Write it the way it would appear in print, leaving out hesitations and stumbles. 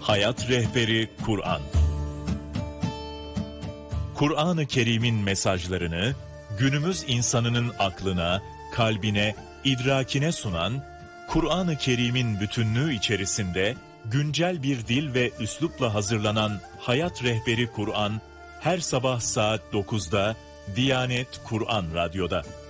Hayat Rehberi Kur'an. Kur'an-ı Kerim'in mesajlarını günümüz insanının aklına, kalbine, idrakine sunan, Kur'an-ı Kerim'in bütünlüğü içerisinde güncel bir dil ve üslupla hazırlanan Hayat Rehberi Kur'an, her sabah saat 9'da Diyanet Kur'an Radyo'da.